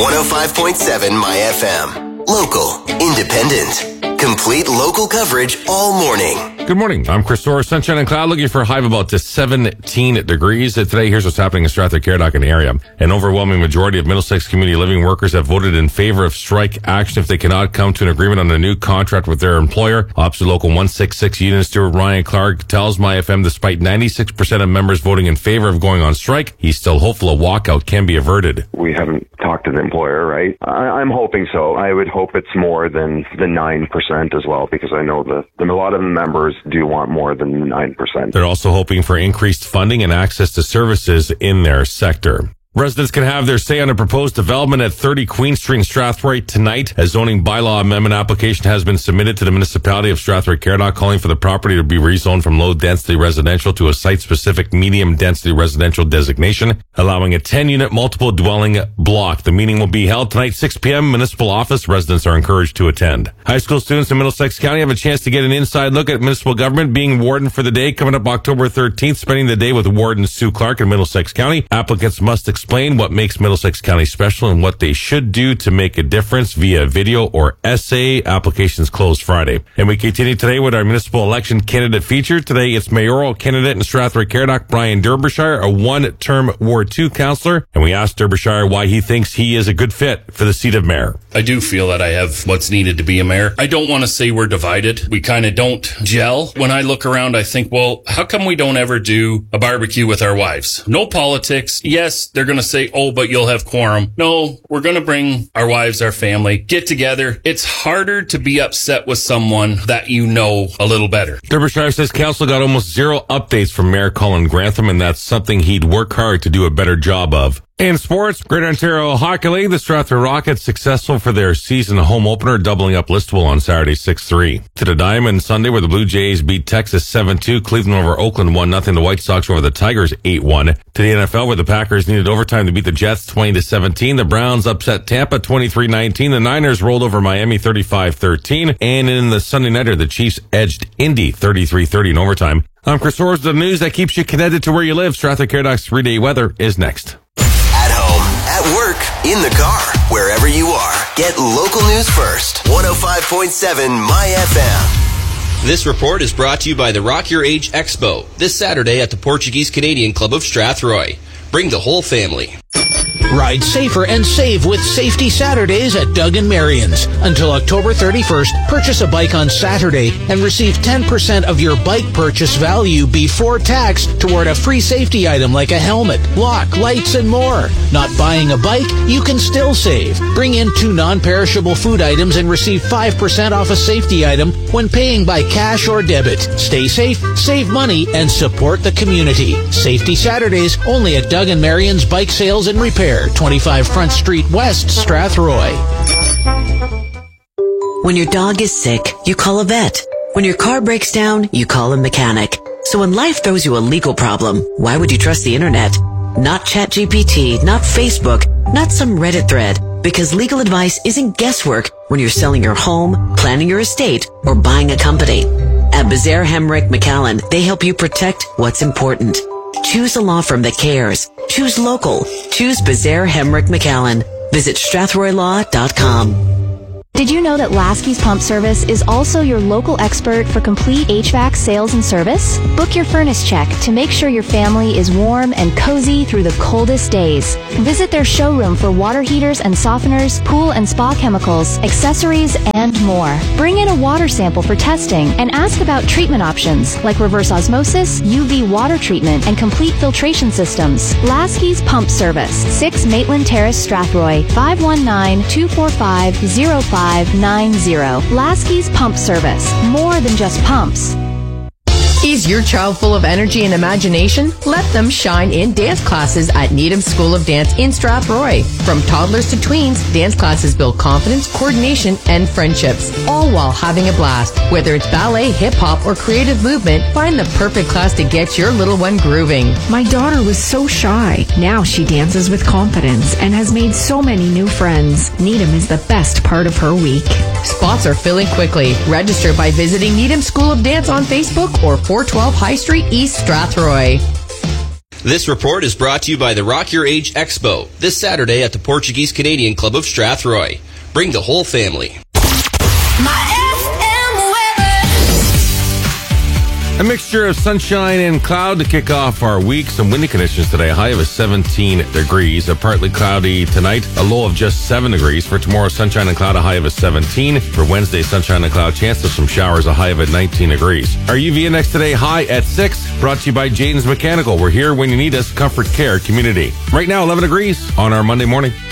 105.7 My FM. Local, independent, complete local coverage all morning. Good morning. I'm Chris Torres. Sunshine and cloud, looking for a high of about 17 degrees. Today, here's what's happening in Stratford, Caradoc, and area. An overwhelming majority of Middlesex community living workers have voted in favor of strike action if they cannot come to an agreement on a new contract with their employer. Opposite Local 166 Union Steward Ryan Clark tells My FM despite 96% of members voting in favor of going on strike, he's still hopeful a walkout can be averted. We haven't talked to the employer, right? I'm hoping so. I would hope it's more than the 9% as well, because I know that a lot of the members do want more than the 9%. They're also hoping for increased funding and access to services in their sector. Residents can have their say on a proposed development at 30 Queen Street in Strathroy tonight. A zoning bylaw amendment application has been submitted to the municipality of Strathroy-Caradoc calling for the property to be rezoned from low-density residential to a site-specific medium-density residential designation, allowing a 10-unit multiple dwelling block. The meeting will be held tonight, 6 p.m. Municipal office. Residents are encouraged to attend. High school students in Middlesex County have a chance to get an inside look at municipal government, being warden for the day coming up October 13th, spending the day with Warden Sue Clark in Middlesex County. Applicants must explain what makes Middlesex County special and what they should do to make a difference via video or essay. Applications closed Friday. And we continue today with our municipal election candidate feature. Today it's mayoral candidate in Strathroy-Caradoc, Brian Derbyshire, a one-term Ward 2 councillor. And we asked Derbyshire why he thinks he is a good fit for the seat of mayor. I do feel that I have what's needed to be a mayor. I don't want to say we're divided. We kind of don't gel. When I look around, I think, well, how come we don't ever do a barbecue with our wives? No politics. Yes, they're going to say, oh, but you'll have quorum. No, we're going to bring our wives, our family, get together. It's harder to be upset with someone that you know a little better. Derbyshire says council got almost zero updates from Mayor Colin Grantham, and that's something he'd work hard to do a better job of. In sports, Greater Ontario Hockey League, the Strathroy Rockets successful for their season home opener, doubling up Listowel on Saturday 6-3. To the Diamond Sunday, where the Blue Jays beat Texas 7-2, Cleveland over Oakland 1-0, the White Sox over the Tigers 8-1. To the NFL, where the Packers needed overtime to beat the Jets 20-17, the Browns upset Tampa 23-19, the Niners rolled over Miami 35-13, and in the Sunday nighter, the Chiefs edged Indy 33-30 in overtime. I'm Chris Torres, the news that keeps you connected to where you live. Strathroy-Caradoc's 3-day weather is next. At home, at work, in the car, wherever you are. Get local news first. 105.7 My FM. This report is brought to you by the Rock Your Age Expo, this Saturday at the Portuguese Canadian Club of Strathroy. Bring the whole family. Ride safer and save with Safety Saturdays at Doug & Marion's. Until October 31st, purchase a bike on Saturday and receive 10% of your bike purchase value before tax toward a free safety item like a helmet, lock, lights, and more. Not buying a bike? You can still save. Bring in 2 non-perishable food items and receive 5% off a safety item when paying by cash or debit. Stay safe, save money, and support the community. Safety Saturdays only at Doug & Marion's Bike Sales and Repair, 25 Front Street West, Strathroy. When your dog is sick, you call a vet. When your car breaks down, you call a mechanic. So when life throws you a legal problem, why would you trust the internet? Not ChatGPT, not Facebook, not some Reddit thread. Because legal advice isn't guesswork when you're selling your home, planning your estate, or buying a company. At Bazaar Hemrick McAllen, they help you protect what's important. Choose a law firm that cares. Choose local. Choose Bazaar Hemrick McAllen. Visit StrathroyLaw.com. Did you know that Lasky's Pump Service is also your local expert for complete HVAC sales and service? Book your furnace check to make sure your family is warm and cozy through the coldest days. Visit their showroom for water heaters and softeners, pool and spa chemicals, accessories, and more. Bring in a water sample for testing and ask about treatment options like reverse osmosis, UV water treatment, and complete filtration systems. Lasky's Pump Service, 6 Maitland Terrace, Strathroy, 519-245-0590. Lasky's Pump Service. More than just pumps. Is your child full of energy and imagination? Let them shine in dance classes at Needham School of Dance in Strathroy. From toddlers to tweens, dance classes build confidence, coordination, and friendships, all while having a blast. Whether it's ballet, hip-hop, or creative movement, find the perfect class to get your little one grooving. My daughter was so shy. Now she dances with confidence and has made so many new friends. Needham is the best part of her week. Spots are filling quickly. Register by visiting Needham School of Dance on Facebook or 412 High Street East, Strathroy. This report is brought to you by the Rock Your Age Expo, this Saturday at the Portuguese Canadian Club of Strathroy. Bring the whole family. A mixture of sunshine and cloud to kick off our week. Some windy conditions today. A high of 17 degrees. A partly cloudy tonight. A low of just 7 degrees. For tomorrow, sunshine and cloud. A high of 17. For Wednesday, sunshine and cloud. Chance of some showers. A high of 19 degrees. Our UV index today, high at 6. Brought to you by Jaden's Mechanical. We're here when you need us. Comfort Care Community. Right now, 11 degrees on our Monday morning.